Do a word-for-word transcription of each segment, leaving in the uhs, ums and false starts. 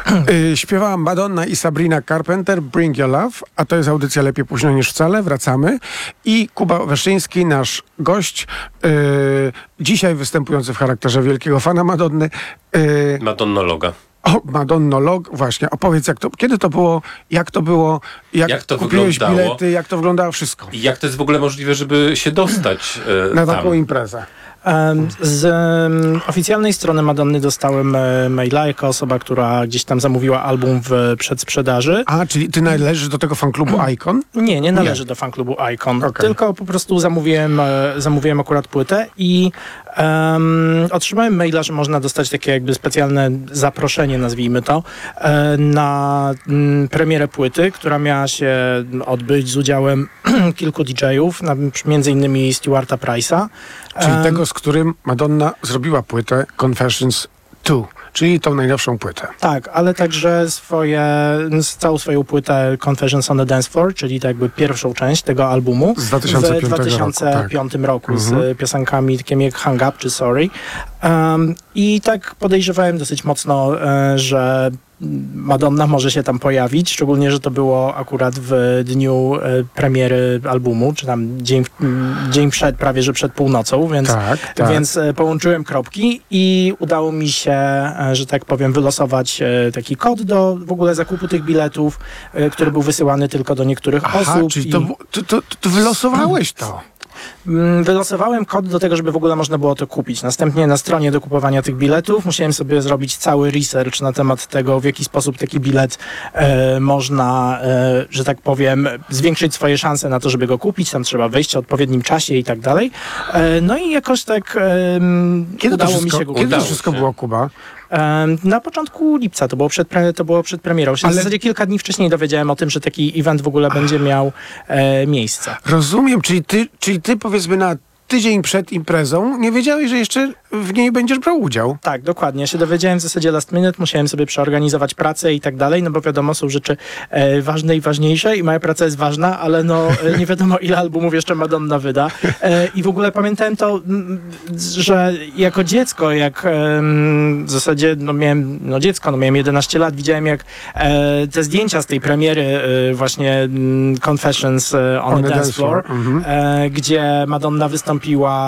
Yy, śpiewała Madonna i Sabrina Carpenter, Bring Your Love, a to jest audycja Lepiej późno niż wcale. Wracamy. I Kuba Weszyński, nasz gość, yy, dzisiaj występujący w charakterze wielkiego fana Madonny. Yy, Madonnologa. O, Madonnolog, właśnie. Opowiedz, jak to, kiedy to było, jak to było, jak, jak to kupiłeś wyglądało, bilety, jak to wyglądało wszystko. I jak to jest w ogóle możliwe, żeby się dostać e, na tam. taką imprezę. Z um, oficjalnej strony Madonny dostałem e, maila jako osoba, która gdzieś tam zamówiła album w przedsprzedaży. A, czyli ty należysz do tego fanklubu Icon? Nie, nie należy nie. do fanklubu Icon. Okay. Tylko po prostu zamówiłem, e, zamówiłem akurat płytę i um, otrzymałem maila, że można dostać takie jakby specjalne zaproszenie, nazwijmy to, e, na m, premierę płyty, która miała się odbyć z udziałem kilku didżejów, na, między innymi Stewarta Price'a. Czyli um, tego, z którym Madonna zrobiła płytę Confessions dwa, czyli tą najnowszą płytę. Tak, ale także swoje, całą swoją płytę Confessions on the Dance Floor, czyli tak jakby pierwszą część tego albumu z dwa tysiące piątego w dwa tysiące piątym roku, tak. roku mhm. z piosenkami takimi jak Hang Up czy Sorry. Um, I tak podejrzewałem dosyć mocno, e, że Madonna może się tam pojawić, szczególnie, że to było akurat w dniu e, premiery albumu, czy tam dzień, dzień przed, prawie że przed północą, więc, tak, tak. więc e, połączyłem kropki i udało mi się, e, że tak powiem, wylosować e, taki kod do w ogóle zakupu tych biletów, e, który był wysyłany tylko do niektórych Aha, osób. czyli i... to, to, to, to wylosowałeś to. Wylosowałem kod do tego, żeby w ogóle można było to kupić. Następnie na stronie do kupowania tych biletów musiałem sobie zrobić cały research na temat tego, w jaki sposób taki bilet e, można, e, że tak powiem, zwiększyć swoje szanse na to, żeby go kupić. Tam trzeba wejść w odpowiednim czasie i tak dalej. E, no i jakoś tak e, kiedy udało to wszystko, mi się go Kiedy udało to wszystko się. było, Kuba? Na początku lipca, to było przed, pre, to było przed premierą. Ale... W zasadzie kilka dni wcześniej dowiedziałem o tym, że taki event w ogóle będzie miał e, miejsce. Rozumiem, czyli ty, czyli ty powiedzmy na tydzień przed imprezą nie wiedziałeś, że jeszcze w niej będziesz brał udział. Tak, dokładnie. Ja się dowiedziałem w zasadzie last minute, musiałem sobie przeorganizować pracę i tak dalej, no bo wiadomo, są rzeczy e, ważne i ważniejsze i moja praca jest ważna, ale no e, nie wiadomo ile albumów jeszcze Madonna wyda. E, I w ogóle pamiętałem to, m, że jako dziecko, jak e, w zasadzie no miałem, no dziecko, no miałem jedenaście lat, widziałem jak e, te zdjęcia z tej premiery e, właśnie m, Confessions e, on, on the Dance Floor, floor. Mhm. E, gdzie Madonna wystąpiła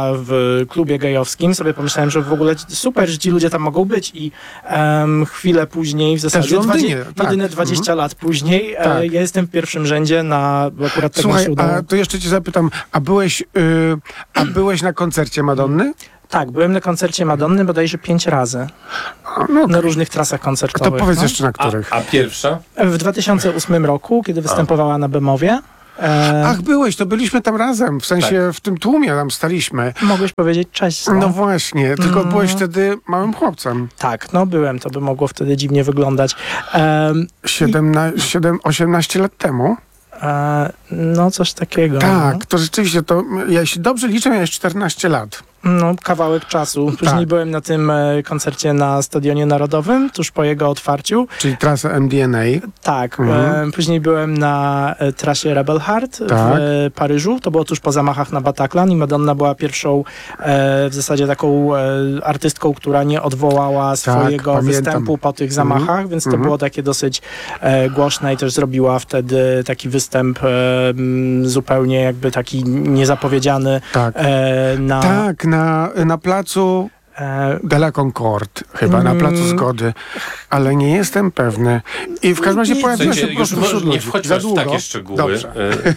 w klubie gejowskim, sobie pomyślałem, że w ogóle super, że ci ludzie tam mogą być i um, chwilę później, w zasadzie Londynie, jedyne tak. dwadzieścia mhm. lat później, tak. e, ja jestem w pierwszym rzędzie na akurat tego Słuchaj, się udało. a to jeszcze cię zapytam, a byłeś, yy, a byłeś na koncercie Madonny? Tak, byłem na koncercie Madonny bodajże pięć razy. A, no, na różnych trasach koncertowych. To powiedz no? jeszcze na których. A, a pierwsza? W dwa tysiące ósmym roku, kiedy występowała a. na Bemowie. E... Ach, byłeś, to byliśmy tam razem, w sensie tak. w tym tłumie tam staliśmy. Mogłeś powiedzieć cześć. No, no właśnie, tylko mm. byłeś wtedy małym chłopcem. Tak, no byłem, to by mogło wtedy dziwnie wyglądać. Um, siedem, osiemnaście lat temu? E, no coś takiego. Tak, no. to rzeczywiście, to jeśli dobrze liczę, miałeś czternaście lat. No, kawałek czasu. Później tak. byłem na tym e, koncercie na Stadionie Narodowym, tuż po jego otwarciu. Czyli trasa M D N A. Tak. Mhm. E, później byłem na e, trasie Rebel Heart tak. w e, Paryżu. To było tuż po zamachach na Bataclan i Madonna była pierwszą e, w zasadzie taką e, artystką, która nie odwołała swojego tak, występu po tych zamachach, mhm. więc to mhm. było takie dosyć e, głośne i też zrobiła wtedy taki występ e, zupełnie jakby taki niezapowiedziany tak. e, na... Tak. Na, na placu de la Concorde, chyba na placu Zgody, ale nie jestem pewny. I w każdym razie pojawiła się po prostu wśród ludzi. Nie wchodź w takie szczegóły. Dobrze.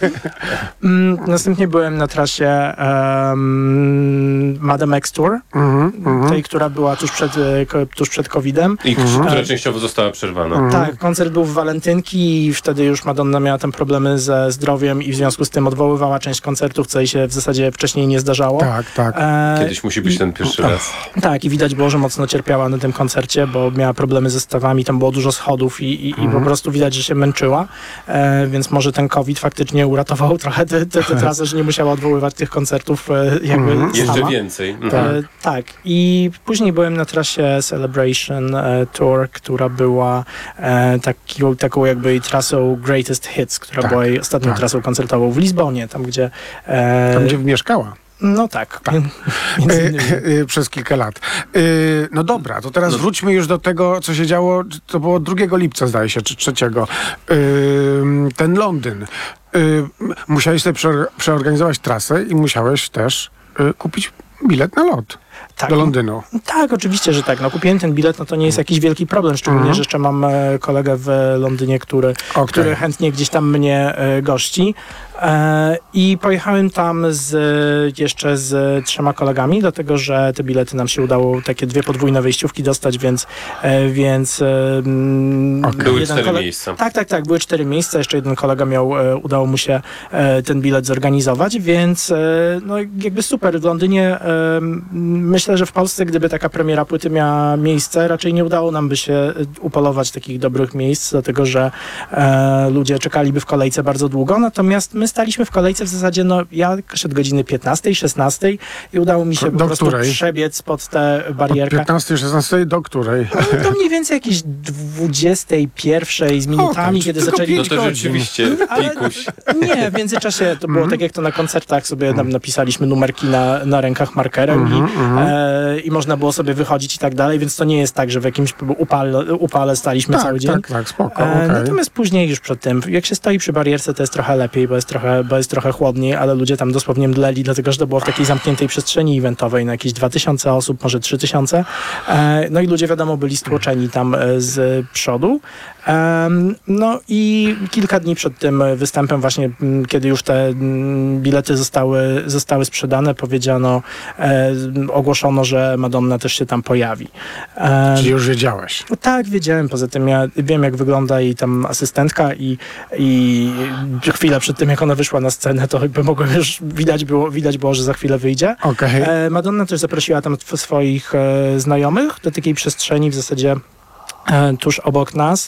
Następnie byłem na trasie um, Madame X Tour, mm-hmm, tej, która była tuż przed, tuż przed kowidem. I mm-hmm. która częściowo została przerwana. Mm-hmm. Tak, koncert był w walentynki i wtedy już Madonna miała tam problemy ze zdrowiem i w związku z tym odwoływała część koncertów, co jej się w zasadzie wcześniej nie zdarzało. Tak, tak. E, Kiedyś musi być ten pierwszy raz. Tak, i widać było, że mocno cierpiała na tym koncercie, bo miała problemy ze stawami, tam było dużo schodów i, i, mm. i po prostu widać, że się męczyła, e, więc może ten COVID faktycznie uratował trochę tę trasę, że nie musiała odwoływać tych koncertów e, jakby mm. sama. Jeszcze więcej. E, tak, i później byłem na trasie Celebration e, Tour, która była e, taki, taką jakby trasą Greatest Hits, która tak, była jej ostatnią tak. trasą koncertową w Lizbonie, tam gdzie... E, tam gdzie mieszkała. No tak. Tak. Między E, innymi. e, przez kilka lat. E, no dobra, to teraz wróćmy już do tego, co się działo, to było drugiego lipca, zdaje się, czy trzeciego. E, ten Londyn. E, musiałeś sobie prze, przeorganizować trasę i musiałeś też e, kupić bilet na lot Tak. do Londynu. Tak, oczywiście, że tak. No, kupiłem ten bilet, no to nie jest jakiś wielki problem, szczególnie, Mhm. że jeszcze mam e, kolegę w Londynie, który, Okej. który chętnie gdzieś tam mnie e, gości. E, I pojechałem tam z, jeszcze z trzema kolegami, dlatego że te bilety nam się udało takie dwie podwójne wejściówki dostać, więc e, więc e, mm, Okej. Były jeden cztery miejsca. Tak, tak, tak. Były cztery miejsca. Jeszcze jeden kolega miał, e, udało mu się e, ten bilet zorganizować, więc e, no jakby super. W Londynie e, myślę, że w Polsce, gdyby taka premiera płyty miała miejsce, raczej nie udało nam by się e, upolować takich dobrych miejsc, dlatego że e, ludzie czekaliby w kolejce bardzo długo. Natomiast my staliśmy w kolejce w zasadzie, no ja od godziny piętnastej, szesnastej i udało mi się Do po prostu której? przebiec pod tę Od barierkę. piętnastej, szesnastej do której? No, to mniej więcej jakieś dwudziestej pierwszej z minutami, tam kiedy tylko zaczęli... No to godzin. rzeczywiście Ale pikuś. nie, w międzyczasie to było tak jak to na koncertach, sobie tam napisaliśmy numerki na, na rękach markerem i, e, i można było sobie wychodzić i tak dalej, więc to nie jest tak, że w jakimś upale, upale staliśmy Tak, cały dzień. tak, tak, spoko, E, okej. Natomiast później już przed tym, jak się stoi przy barierce, to jest trochę lepiej, bo jest trochę, bo jest trochę chłodniej, ale ludzie tam dosłownie mdleli, dlatego że to było w takiej zamkniętej przestrzeni eventowej na jakieś dwa tysiące osób, może trzy tysiące. E, no i ludzie wiadomo byli stłoczeni tam e, z przodu. Em, No i kilka dni przed tym występem właśnie, m, kiedy już te m, bilety zostały, zostały sprzedane, powiedziano, e, ogłoszono, że Madonna też się tam pojawi. Em, Czyli już wiedziałeś. no tak, wiedziałem. Poza tym ja wiem, jak wygląda jej tam asystentka i, i chwilę przed tym, jak ona wyszła na scenę, to jakby mogłem już, widać było, widać było, że za chwilę wyjdzie. Okej. E, Madonna też zaprosiła tam tw- swoich e, znajomych do takiej przestrzeni w zasadzie e, tuż obok nas.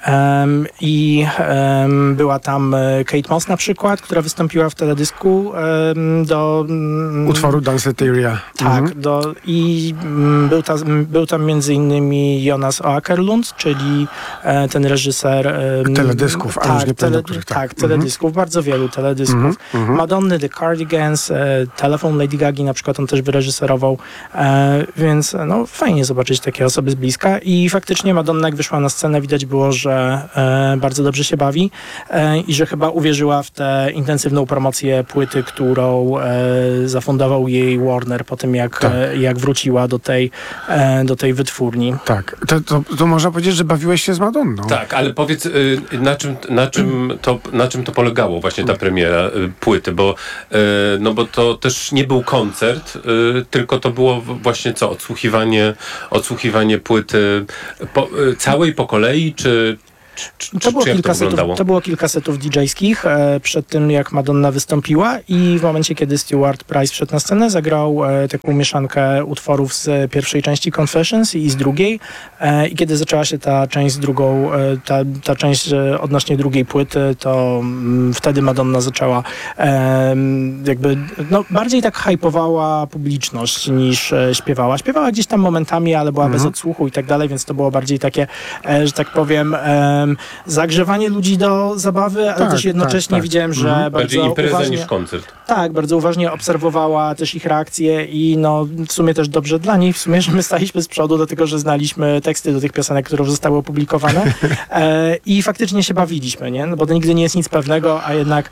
Um, I um, była tam e, Kate Moss na przykład, która wystąpiła w teledysku um, do... Um, Utworu Danceteria. tak, Mhm. do, i mm, był, ta, m, był tam między innymi Jonas Åkerlund, czyli e, ten reżyser em, Teledysków, ale już nie pamiętam, których, tak. tak, teledysków, bardzo wielu teledysków. Mhm, mhm. Madonny, The Cardigans, e, Telefon Lady Gagi na przykład on też wyreżyserował, e, więc no fajnie zobaczyć takie osoby z bliska i faktycznie Madonna jak wyszła na scenę widać było, że e, bardzo dobrze się bawi e, i że chyba uwierzyła w tę intensywną promocję płyty, którą e, zafundował jej Warner po tym, jak, Tak. e, jak wróciła do tej, e, do tej wytwórni. Tak. To, to, to można powiedzieć, że bawiłeś się z Madonną. Tak, ale powiedz, y, na czym, na, czym to, na czym to polegało właśnie ta premiera y, płyty, bo, y, no bo to też nie był koncert, y, tylko to było w- właśnie co, odsłuchiwanie, odsłuchiwanie płyty po, y, całej po kolei, czy, czy, czy, To było, czy jak to kilka setów, wyglądało? to było kilka setów didżejskich e, przed tym, jak Madonna wystąpiła i w momencie, kiedy Stewart Price wszedł na scenę, zagrał e, taką mieszankę utworów z pierwszej części Confessions i z drugiej e, i kiedy zaczęła się ta część z drugą, e, ta, ta część e, odnośnie drugiej płyty, to mm, wtedy Madonna zaczęła e, jakby, no bardziej tak hypowała publiczność niż e, śpiewała. Śpiewała gdzieś tam momentami, ale była bez odsłuchu i tak dalej, więc to było bardziej takie, e, że tak powiem, e, zagrzewanie ludzi do zabawy, ale Tak, też jednocześnie tak, tak. widziałem, że Mhm. Bardziej bardzo impreza uważnie, niż koncert. tak, bardzo uważnie obserwowała też ich reakcje i no w sumie też dobrze dla niej, w sumie, że my staliśmy z przodu, dlatego że znaliśmy teksty do tych piosenek, które już zostały opublikowane e, i faktycznie się bawiliśmy, nie? No bo to nigdy nie jest nic pewnego, a jednak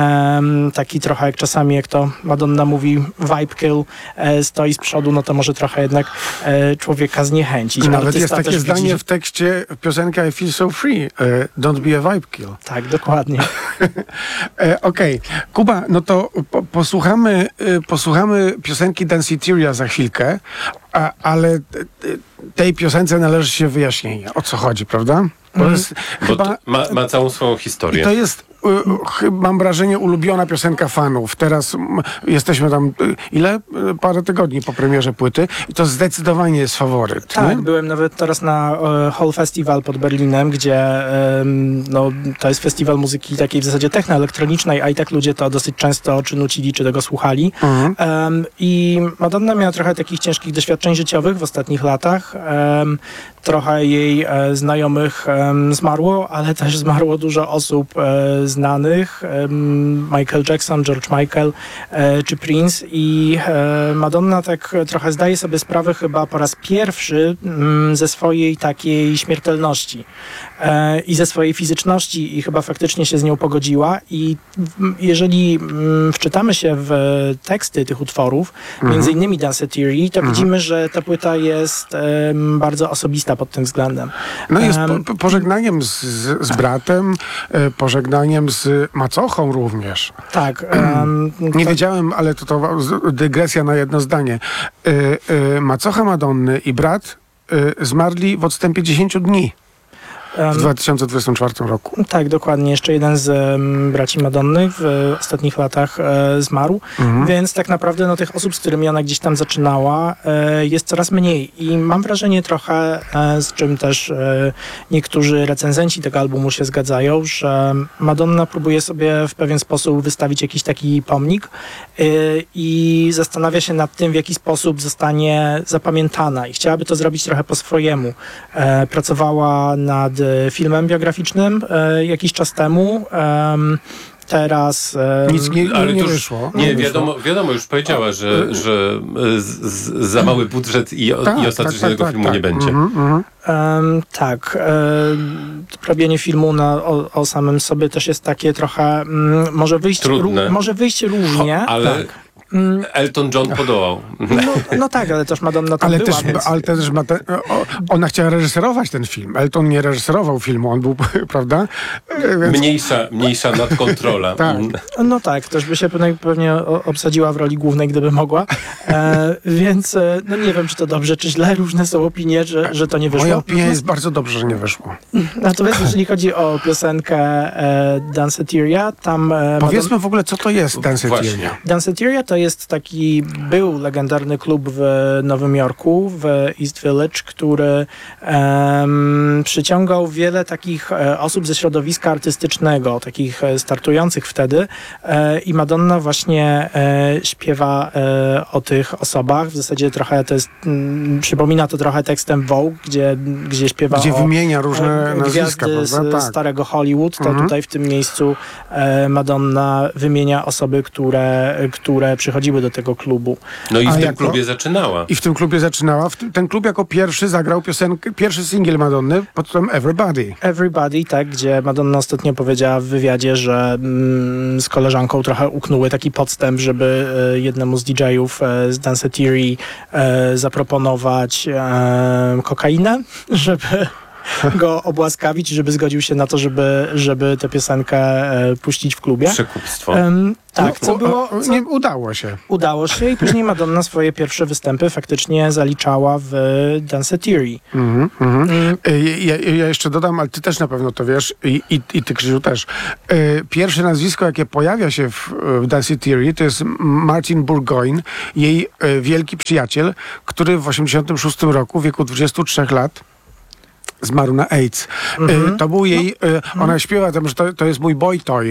em, taki trochę jak czasami, jak to Madonna mówi, vibe kill e, stoi z przodu, no to może trochę jednak e, człowieka zniechęcić. I nawet Artysta jest takie też widzi, zdanie że- w tekście piosenka I Feel So Free. e, Don't be a vibe kill. Tak, dokładnie. E, Okej. Kuba, no to po, posłuchamy, y, posłuchamy piosenki Danceteria za chwilkę, a, ale y, y, tej piosence należy się wyjaśnienie. O co chodzi, prawda? Bo Mhm. jest Bo chyba... to ma, ma całą swoją I historię. to jest, y, chy- mam wrażenie, ulubiona piosenka fanów. Teraz mm, jesteśmy tam, y, ile? Y, Parę tygodni po premierze płyty i to zdecydowanie jest faworyt. Tak, nie? byłem nawet teraz na e, Hall Festival pod Berlinem, gdzie em, no, to jest festiwal muzyki takiej w zasadzie techno-elektronicznej, a i tak ludzie to dosyć często czy nucili, czy tego słuchali. Mhm. Em, I Madonna miała trochę takich ciężkich doświadczeń życiowych w ostatnich latach. Em, trochę jej e, znajomych e, zmarło, ale też zmarło dużo osób e, znanych. E, Michael Jackson, George Michael e, czy Prince i e, Madonna tak trochę zdaje sobie sprawę chyba po raz pierwszy m, ze swojej takiej śmiertelności e, i ze swojej fizyczności i chyba faktycznie się z nią pogodziła i m, jeżeli m, wczytamy się w teksty tych utworów, mhm. między innymi Danceteria, to mhm. widzimy, że ta płyta jest um, bardzo osobista pod tym względem. No jest um, po, pożegnaniem z, z, z bratem, e, pożegnaniem z macochą również. Tak. Um, Nie to... wiedziałem, ale to, to dygresja na jedno zdanie. E, e, macocha Madonny i brat e, zmarli w odstępie dziesięciu dni. W dwa tysiące dwudziestym czwartym roku. Tak, dokładnie. Jeszcze jeden z um, braci Madonny w ostatnich latach e, zmarł, mhm. więc tak naprawdę no, tych osób, z którymi ona gdzieś tam zaczynała, e, jest coraz mniej. I mam wrażenie trochę, e, z czym też e, niektórzy recenzenci tego albumu się zgadzają, że Madonna próbuje sobie w pewien sposób wystawić jakiś taki pomnik e, i zastanawia się nad tym, w jaki sposób zostanie zapamiętana. I chciałaby to zrobić trochę po swojemu. E, pracowała nad filmem biograficznym e, jakiś czas temu. E, teraz... E, Nic nie, nie, ale nie już, wyszło. Nie, nie wiadomo, wyszło. wiadomo, już powiedziała, że, że z, z, za mały budżet i, tak, i ostatecznie tak, tego tak, filmu tak. nie będzie. Mhm, mhm. Um, tak. E, robienie filmu na, o, o samym sobie też jest takie trochę... M, może, wyjść ró, może wyjść różnie. Ho, ale... Tak. Elton John podołał. No, no tak, ale też Madonna tam ale była, też, więc... ale też ma te, o, ona chciała reżyserować ten film. Elton nie reżyserował filmu, on był, prawda? Więc... Mniejsza, mniejsza nadkontrola. Tak. No tak, też by się pewnie, pewnie obsadziła w roli głównej, gdyby mogła. E, więc e, no nie wiem, czy to dobrze, czy źle. Różne są opinie, że, że to nie wyszło. Moja opinia jest bardzo dobrze, że nie wyszło. Natomiast jeżeli chodzi o piosenkę e, Danceteria, tam... E, Powiedzmy Madonna... w ogóle, co to jest Danceteria. Danceteria to jest taki, był legendarny klub w Nowym Jorku, w East Village, który um, przyciągał wiele takich e, osób ze środowiska artystycznego, takich e, startujących wtedy e, i Madonna właśnie e, śpiewa e, o tych osobach. W zasadzie trochę to jest, m, przypomina to trochę tekstem Vogue, gdzie, gdzie śpiewa Gdzie o wymienia różne e, nazwiska, gwiazdy z prawda? Tak. starego Hollywood. To Mhm. tutaj w tym miejscu e, Madonna wymienia osoby, które, które przychodziły do tego klubu. No i w A tym jako- klubie zaczynała. I w tym klubie zaczynała. W tym, ten klub jako pierwszy zagrał piosenkę, pierwszy singiel Madonny pod tytułem Everybody. Everybody, tak, gdzie Madonna ostatnio powiedziała w wywiadzie, że mm, z koleżanką trochę uknęły taki podstęp, żeby e, jednemu z didżejów e, z Danceteria e, zaproponować e, kokainę, żeby go obłaskawić, żeby zgodził się na to, żeby, żeby tę piosenkę e, puścić w klubie. Przekupstwo. Um, tak, No, co u- było... o- Co... Nie udało się. Udało się i później Madonna swoje pierwsze występy faktycznie zaliczała w Danceteria. Mhm, mhm. Mm. Y, Ja, ja jeszcze dodam, ale ty też na pewno to wiesz i, i, i ty, Krzysiu, też. Y, Pierwsze nazwisko, jakie pojawia się w, w Danceteria, to jest Martin Burgoyne, jej y, wielki przyjaciel, który w osiemdziesiątym szóstym roku w wieku dwudziestu trzech lat zmarł na AIDS. Mhm. Y, To był jej, y, ona śpiewa tam, że to, to jest mój boy toy. Y,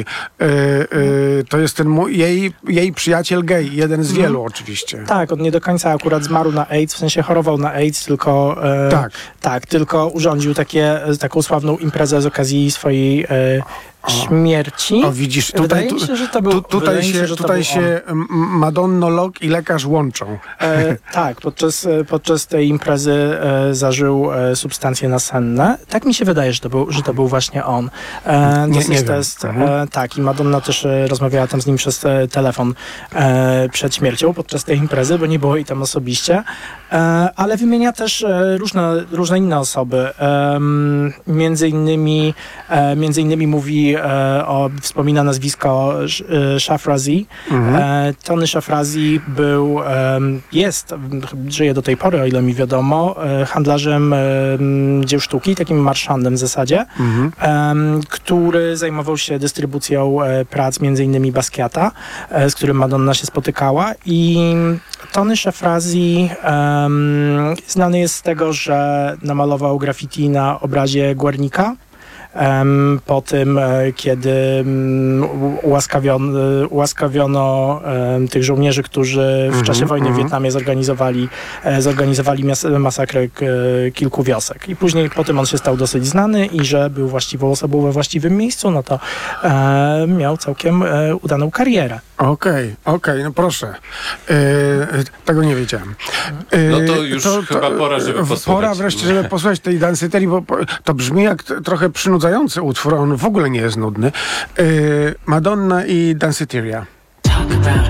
y, To jest ten mój, jej, jej przyjaciel gej, jeden z wielu oczywiście. Tak, on nie do końca akurat zmarł na AIDS, w sensie chorował na AIDS, tylko e, Tak. tak, tylko urządził takie, taką sławną imprezę z okazji swojej e, śmierci. O, widzisz, tutaj, wydaje tu, mi się, że to był, tu, tutaj wydaje mi się, że to tutaj był się m, madonnolog i lekarz łączą. E, tak, podczas, e, podczas tej imprezy e, zażył e, substancje nasenne. Tak mi się wydaje, że to był, że to był właśnie on. E, Nie- dosyć nie to wiem. jest, Mhm. e, tak, i Madonna też e, rozmawiała tam z nim przez e, telefon e, przed śmiercią, podczas tej imprezy, bo nie było jej tam osobiście. E, ale wymienia też e, różne, różne inne osoby. E, między innymi, e, między innymi mówi e, o, wspomina nazwisko e, Shafrazi. Mhm. E, Tony Shafrazi był, em, jest, żyje do tej pory, o ile mi wiadomo, e, handlarzem em, dzieł sztuki, takim marszandem w zasadzie, Mhm. em, który zajmował się dystrybucją e, prac między innymi Basquiata, e, z którym Madonna się spotykała i Tony Shafrazi em, znany jest z tego, że namalował graffiti na obrazie Guernica. em, po tym, e, kiedy mm, ułaskawiono, ułaskawiono em, tych żołnierzy, którzy w czasie wojny w Wietnamie zorganizowali, e, zorganizowali mas- masakrę k- kilku wiosek. I później po tym on się stał dosyć znany i że był właściwą osobą we właściwym miejscu, no to e, miał całkiem e, udaną karierę. Okej, okej, no proszę. E, tego nie wiedziałem. E, No to już chyba pora, żeby posłuchać. Pora wreszcie, żeby posłuchać tej Danceterii, bo po- to brzmi jak t- trochę przynudzający utwór, on w ogóle nie jest nudny. E, Madonna i Danceteria.